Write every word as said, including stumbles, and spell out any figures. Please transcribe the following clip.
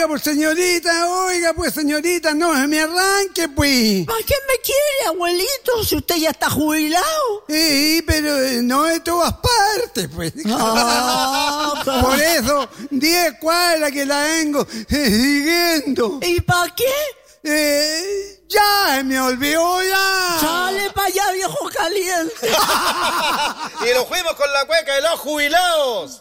Oiga, pues señorita, oiga, pues señorita, no se me arranque, pues. ¿Para qué me quiere, abuelito, si usted ya está jubilado? Sí, pero no de todas partes, pues. Ah, Por eso, diez cuadras que la vengo siguiendo. ¿Y para qué? Eh, ya, me olvidó ya. Sale para allá, viejo caliente. Y nos fuimos con la cueca de los jubilados.